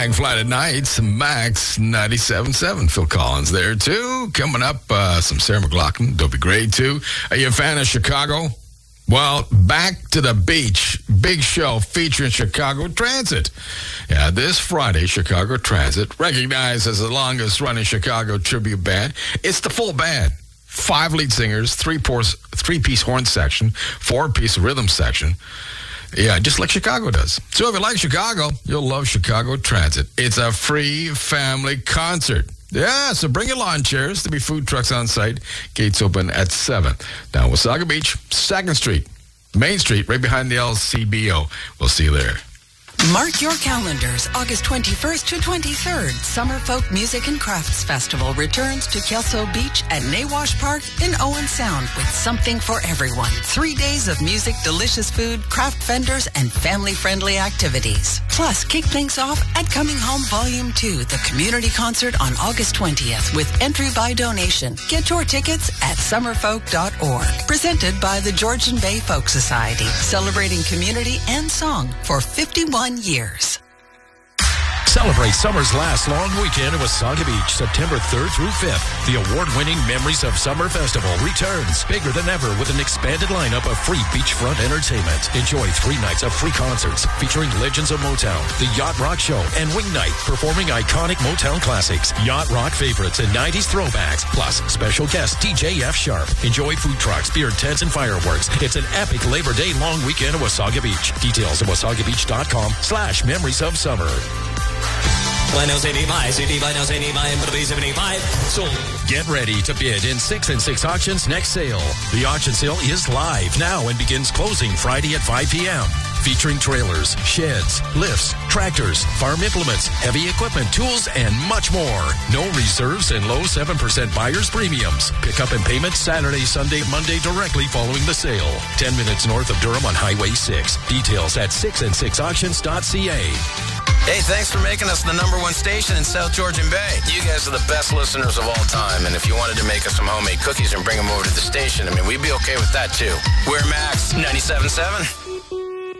Flight at Nights, Max 97.7. Phil Collins there, too. Coming up, some Sarah McLachlan. Don't be great, too. Are you a fan of Chicago? Well, Back to the Beach. Big show featuring Chicago Transit. Yeah, this Friday, Chicago Transit, recognized as the longest-running Chicago tribute band. It's the full band. 5 lead singers, 3-piece horn section, 4-piece rhythm section. Yeah, just like Chicago does. So if you like Chicago, you'll love Chicago Transit. It's a free family concert. Yeah, so bring your lawn chairs. There'll be food trucks on site. Gates open at 7. Down Wasaga Beach, 2nd Street, Main Street, right behind the LCBO. We'll see you there. Mark your calendars. August 21st to 23rd, Summer Folk Music and Crafts Festival returns to Kelso Beach at Nawash Park in Owen Sound with something for everyone. 3 days of music, delicious food, craft vendors, and family-friendly activities. Plus, kick things off at Coming Home Volume 2, the community concert on August 20th with entry by donation. Get your tickets at summerfolk.org. Presented by the Georgian Bay Folk Society, celebrating community and song for 51 years. Celebrate summer's last long weekend at Wasaga Beach, September 3rd through 5th. The award-winning Memories of Summer Festival returns bigger than ever with an expanded lineup of free beachfront entertainment. Enjoy 3 nights of free concerts featuring legends of Motown, the Yacht Rock Show, and Wing Night performing iconic Motown classics, yacht rock favorites, and 90s throwbacks, plus special guest DJ F. Sharp. Enjoy food trucks, beer tents, and fireworks. It's an epic Labor Day long weekend at Wasaga Beach. Details at wasagabeach.com/memories-of-summer. Get ready to bid in 6 and 6 Auctions next sale. The auction sale is live now and begins closing Friday at 5 p.m. Featuring trailers, sheds, lifts, tractors, farm implements, heavy equipment, tools, and much more. No reserves and low 7% buyer's premiums. Pick up and payment Saturday, Sunday, Monday directly following the sale. 10 minutes north of Durham on Highway 6. Details at 6and6auctions.ca. Hey, thanks for making us the #1 station in South Georgian Bay. You guys are the best listeners of all time, and if you wanted to make us some homemade cookies and bring them over to the station, we'd be okay with that too. We're Max 97.7.